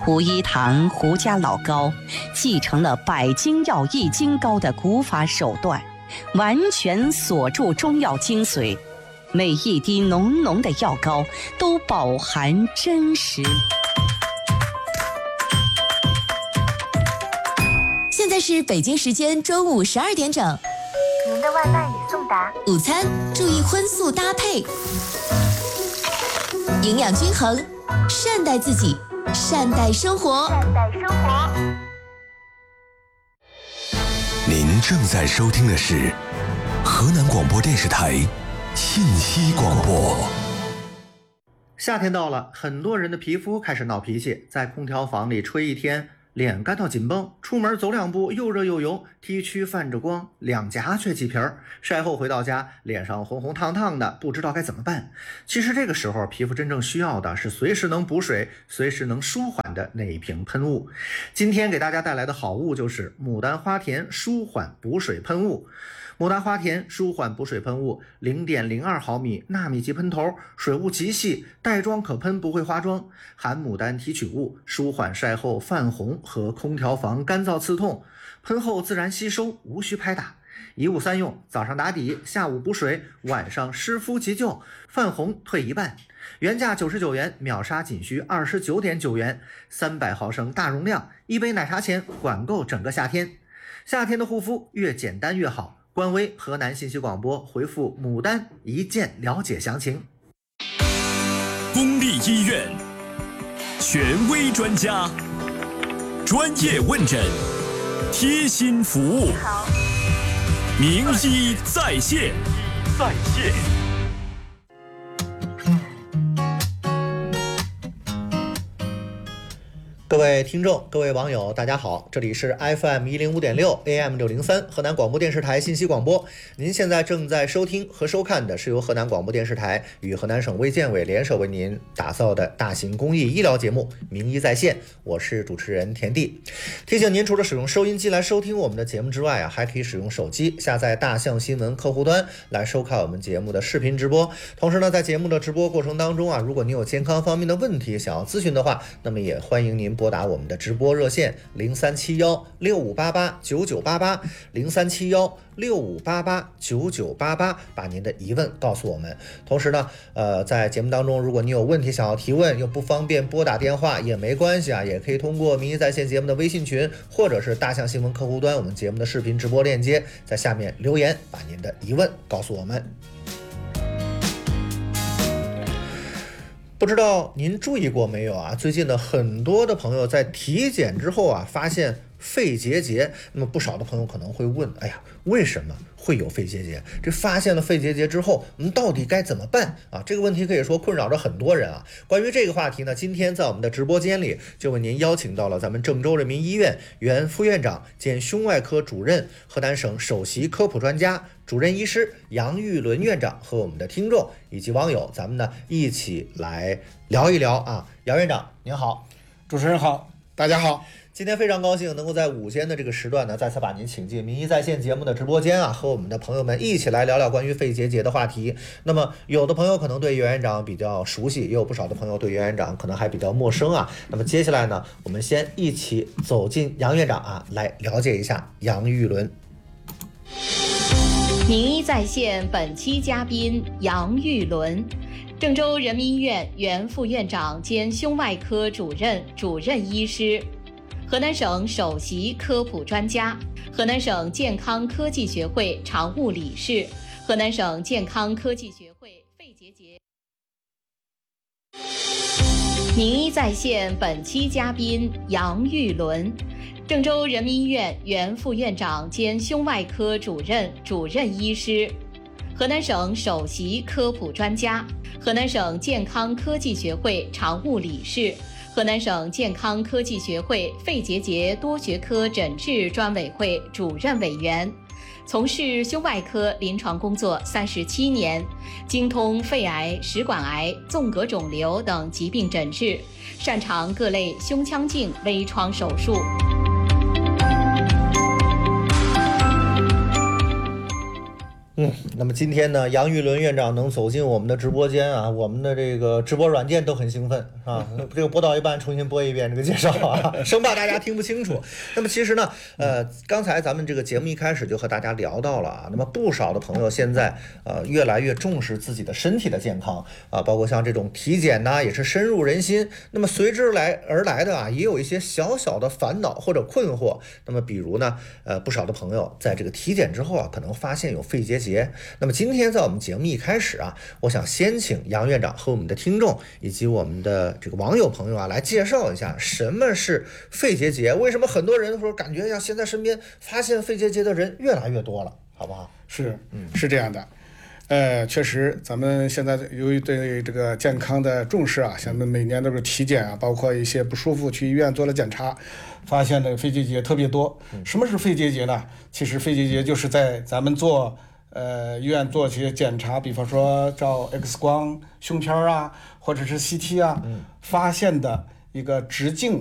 胡一堂胡家老高继承了百金药易筋膏的古法手段，完全锁住中药精髓，每一滴浓浓的药膏都饱含真实。 现在是北京时间中午12点整。 您的外卖已送达。 午餐注意荤素搭配，营养均衡，善待自己，善待生活。 善待生活。 您正在收听的是河南广播电视台信息广播。 夏天到了，很多人的皮肤开始闹脾气，在空调房里吹一天，脸干到紧绷，出门走两步又热又油，T 区泛着光，两颊却起皮儿，晒后回到家脸上红红烫烫的，不知道该怎么办。其实这个时候皮肤真正需要的是随时能补水，随时能舒缓的那一瓶喷雾。今天给大家带来的好物就是牡丹花田舒缓补水喷雾。牡丹花田舒缓补水喷雾 0.02 毫米纳米级喷头，水雾极细，带妆可喷不会花妆，含牡丹提取物，舒缓晒后泛红和空调房干燥刺痛，喷后自然吸收，无需拍打。一物三用，早上打底，下午补水，晚上湿敷急救，泛红退一半。原价99元，秒杀仅需29.9元，300毫升大容量，一杯奶茶钱管够整个夏天。夏天的护肤越简单越好。官微河南信息广播回复牡丹一键了解详情。 公立医院，权威专家，专业问诊，贴心服务，名医在线。 各位听众，各位网友，大家好，这里是 FM 105.6 AM 603河南广播电视台信息广播。您现在正在收听和收看的是由河南广播电视台与河南省卫健委联手为您打造的大型公益医疗节目《名医在线》，我是主持人田地。提醒您，除了使用收音机来收听我们的节目之外还可以使用手机下载大象新闻客户端来收看我们节目的视频直播。同时呢，在节目的直播过程当中如果您有健康方面的问题想要咨询的话，那么也欢迎您拨打我们的直播热线037165889988 037165889988，把您的疑问告诉我们。同时呢，在节目当中，如果你有问题想要提问，又不方便拨打电话也没关系也可以通过民医在线节目的微信群，或者是大象新闻客户端我们节目的视频直播链接，在下面留言，把您的疑问告诉我们。不知道您注意过没有最近的很多的朋友在体检之后发现肺结节，那么不少的朋友可能会问，为什么会有肺结节？这发现了肺结节之后，我们到底该怎么办这个问题可以说困扰着很多人关于这个话题呢，今天在我们的直播间里就为您邀请到了咱们郑州人民医院原副院长兼胸外科主任、河南省首席科普专家、主任医师杨玉伦院长和我们的听众以及网友，咱们呢一起来聊一聊杨院长您好。 主持人好，大家好。 今天非常高兴能够在午间的这个时段呢，再次把您请进民医在线节目的直播间和我们的朋友们一起来聊聊关于肺结节的话题。那么有的朋友可能对袁院长比较熟悉，也有不少的朋友对袁院长可能还比较陌生那么接下来呢，我们先一起走进杨院长来了解一下杨玉伦。 名医在线本期嘉宾杨玉伦，郑州人民医院原副院长兼胸外科主任、主任医师，河南省首席科普专家，河南省健康科技学会常务理事，河南省健康科技学会肺结节。名医在线本期嘉宾杨玉伦，郑州人民医院原副院长兼胸外科主任、主任医师，河南省首席科普专家，河南省健康科技学会常务理事，河南省健康科技学会肺结节多学科诊治专委会主任委员，从事胸外科临床工作37年，精通肺癌、食管癌、纵隔肿瘤等疾病诊治，擅长各类胸腔镜微创手术。 那么今天呢，杨玉伦院长能走进我们的直播间啊，我们的这个直播软件都很兴奋啊。这个播到一半，重新播一遍这个介绍啊，生怕大家听不清楚。那么其实呢，刚才咱们这个节目一开始就和大家聊到了啊，那么不少的朋友现在越来越重视自己的身体的健康啊，包括像这种体检呢，也是深入人心。那么随之而来的啊，也有一些小小的烦恼或者困惑。那么比如呢，不少的朋友在这个体检之后啊，可能发现有肺结节。那么今天在我们节目一开始啊，我想先请杨院长和我们的听众以及我们的这个网友朋友啊，来介绍一下什么是肺结节，为什么很多人说感觉呀，现在身边发现肺结节的人越来越多了，好不好？ 是这样的。确实，咱们现在由于对这个健康的重视啊，咱们每年都是体检啊，包括一些不舒服去医院做了检查，发现这个肺结节特别多。什么是肺结节呢？其实肺结节就是在咱们医院做一些检查，比方说照 X 光、胸片啊，或者是 CT 啊，发现的一个直径